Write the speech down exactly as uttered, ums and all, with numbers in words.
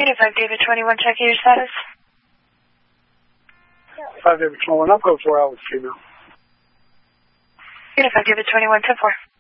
Unit five David twenty-one, checking your status. five David twenty-one, I'll go four hours female. Unit five David twenty-one, ten four.